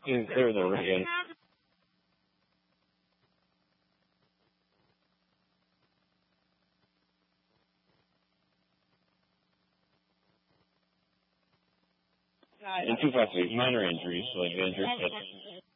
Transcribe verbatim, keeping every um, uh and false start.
He's clear there again. And two possibly minor injuries, like injured.